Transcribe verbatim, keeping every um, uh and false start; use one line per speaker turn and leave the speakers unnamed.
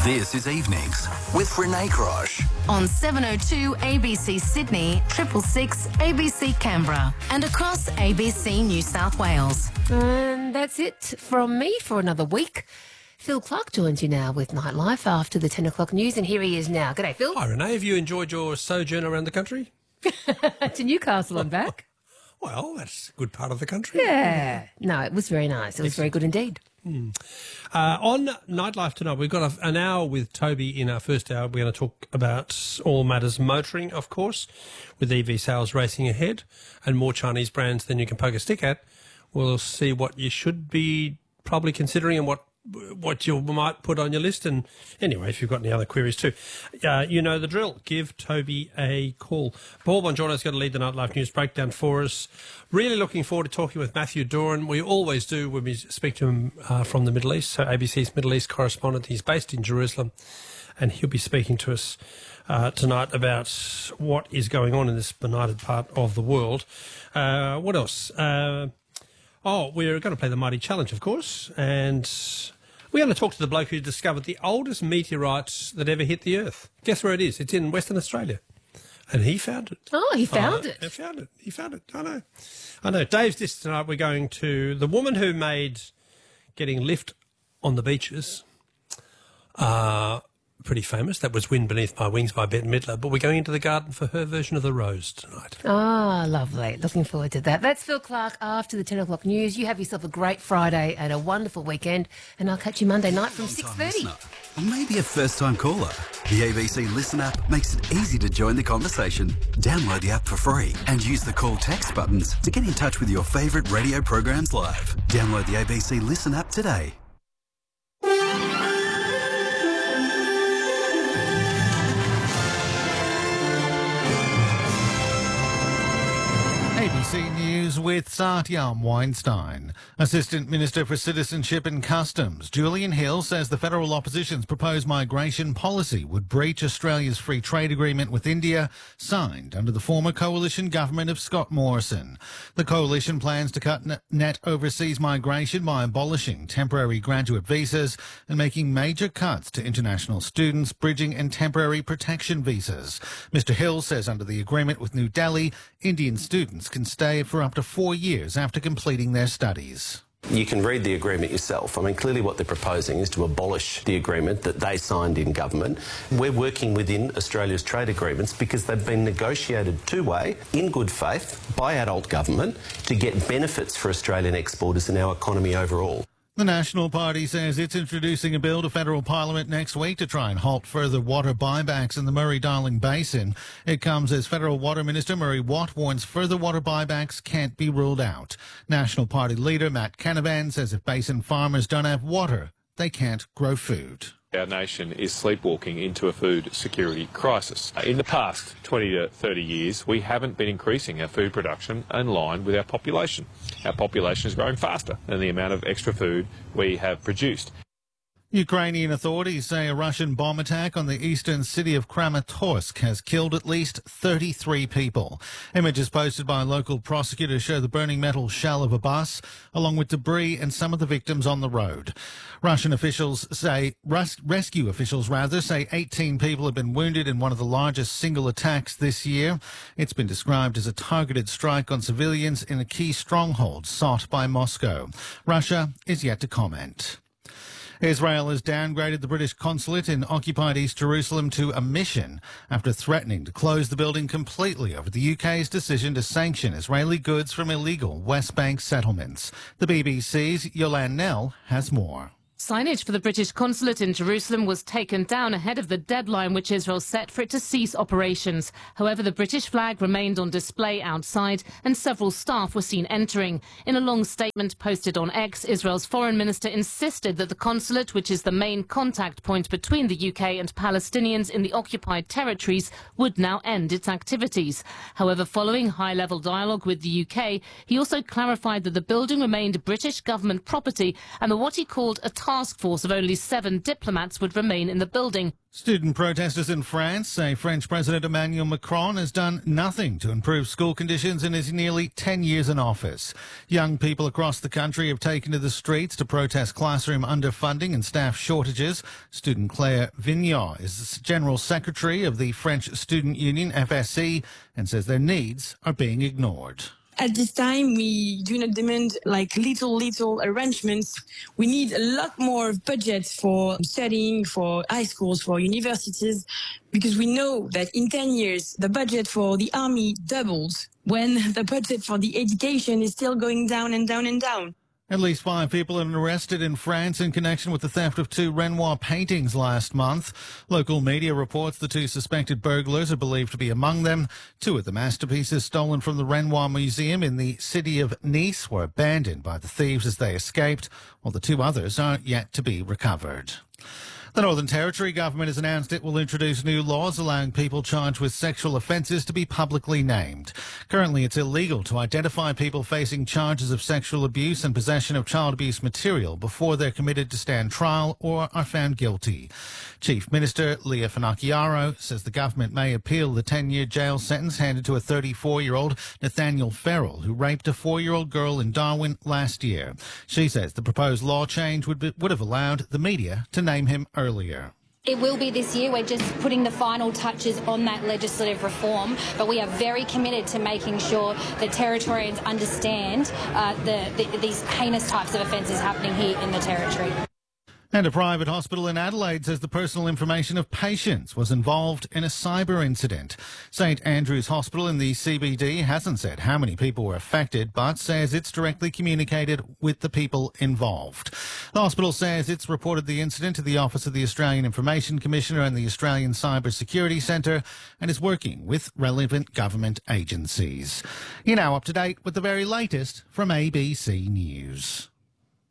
This is Evenings with Renee Grosh.
On seven oh two A B C Sydney, triple six A B C Canberra, and across A B C New South Wales.
And that's it from me for another week. Phil Clark joins you now with Nightlife after the ten o'clock news, and here he is now. G'day, Phil.
Hi, Renee. Have you enjoyed your sojourn around the country?
To Newcastle and back.
Well, that's a good part of the country.
Yeah. No, it was very nice. It was very good indeed.
Hmm. Uh, on Nightlife tonight, we've got a, an hour with Toby in our first hour. We're going to talk about all matters motoring, of course, with E V sales racing ahead and more Chinese brands than you can poke a stick at. We'll see what you should be probably considering and what what you might put on your list. And anyway, if you've got any other queries too, uh, you know the drill. Give Toby a call. Paul Bongiorno's going to lead the Nightlife News breakdown for us. Really looking forward to talking with Matthew Doran. We always do when we speak to him uh, from the Middle East, so A B C's Middle East correspondent. He's based in Jerusalem, and he'll be speaking to us uh, tonight about what is going on in this benighted part of the world. Uh, what else? Uh, Oh, we're going to play the Mighty Challenge, of course, and we're going to talk to the bloke who discovered the oldest meteorite that ever hit the Earth. Guess where it is? It's in Western Australia. And he found it.
Oh, he found
uh,
it.
He found it. He found it. I know. I know. Dave's this tonight. We're going to the woman who made getting lift on the beaches uh, pretty famous. That was Wind Beneath My Wings by Bette Midler. But we're going into the garden for her version of The Rose tonight.
Ah, lovely. Looking forward to that. That's Phil Clark after the ten o'clock news. You have yourself a great Friday and a wonderful weekend, and I'll catch you Monday night from six thirty.
Or maybe a first-time caller. The A B C Listen app makes it easy to join the conversation. Download the app for free and use the call text buttons to get in touch with your favourite radio programs live. Download the A B C Listen app today.
A B C News with Satyam Weinstein. Assistant Minister for Citizenship and Customs Julian Hill says the federal opposition's proposed migration policy would breach Australia's free trade agreement with India, signed under the former coalition government of Scott Morrison. The coalition plans to cut net overseas migration by abolishing temporary graduate visas and making major cuts to international students, bridging and temporary protection visas. Mister Hill says under the agreement with New Delhi, Indian students can stay for up to four years after completing their studies.
You can read the agreement yourself. I mean, clearly what they're proposing is to abolish the agreement that they signed in government. We're working within Australia's trade agreements because they've been negotiated two-way, in good faith, by adult government to get benefits for Australian exporters and our economy overall.
The National Party says it's introducing a bill to federal parliament next week to try and halt further water buybacks in the Murray-Darling Basin. It comes as Federal Water Minister Murray Watt warns further water buybacks can't be ruled out. National Party leader Matt Canavan says if basin farmers don't have water, they can't grow food.
Our nation is sleepwalking into a food security crisis. In the past twenty to thirty years, we haven't been increasing our food production in line with our population. Our population is growing faster than the amount of extra food we have produced.
Ukrainian authorities say a Russian bomb attack on the eastern city of Kramatorsk has killed at least thirty-three people. Images posted by local prosecutors show the burning metal shell of a bus, along with debris and some of the victims on the road. Russian officials say, res- rescue officials rather, say eighteen people have been wounded in one of the largest single attacks this year. It's been described as a targeted strike on civilians in a key stronghold sought by Moscow. Russia is yet to comment. Israel has downgraded the British consulate in occupied East Jerusalem to a mission after threatening to close the building completely over the U K's decision to sanction Israeli goods from illegal West Bank settlements. The B B C's Yolande Nell has more.
Signage for the British consulate in Jerusalem was taken down ahead of the deadline which Israel set for it to cease operations. However, the British flag remained on display outside and several staff were seen entering. In a long statement posted on X, Israel's foreign minister insisted that the consulate, which is the main contact point between the U K and Palestinians in the occupied territories, would now end its activities. However, following high-level dialogue with the U K, he also clarified that the building remained British government property and that what he called a task force of only seven diplomats would remain in the building.
Student protesters in France say French President Emmanuel Macron has done nothing to improve school conditions in his nearly ten years in office. Young people across the country have taken to the streets to protest classroom underfunding and staff shortages. Student Claire Vignot is the General Secretary of the French Student Union, F S C, and says their needs are being ignored.
At this time, we do not demand like little, little arrangements. We need a lot more budget for studying, for high schools, for universities, because we know that in ten years, the budget for the army doubles when the budget for the education is still going down and down and down.
At least five people have been arrested in France in connection with the theft of two Renoir paintings last month. Local media reports the two suspected burglars are believed to be among them. Two of the masterpieces stolen from the Renoir Museum in the city of Nice were abandoned by the thieves as they escaped, while the two others are yet to be recovered. The Northern Territory government has announced it will introduce new laws allowing people charged with sexual offences to be publicly named. Currently, it's illegal to identify people facing charges of sexual abuse and possession of child abuse material before they're committed to stand trial or are found guilty. Chief Minister Leah Finocchiaro says the government may appeal the ten-year jail sentence handed to a thirty-four-year-old Nathaniel Farrell, who raped a four-year-old girl in Darwin last year. She says the proposed law change would, be, would have allowed the media to name him earlier.
It will be this year. We're just putting the final touches on that legislative reform, but we are very committed to making sure that Territorians understand uh, the, the, these heinous types of offences happening here in the Territory.
And a private hospital in Adelaide says the personal information of patients was involved in a cyber incident. St Andrew's Hospital in the C B D hasn't said how many people were affected, but says it's directly communicated with the people involved. The hospital says it's reported the incident to the Office of the Australian Information Commissioner and the Australian Cyber Security Centre and is working with relevant government agencies. You're now up to date with the very latest from A B C News.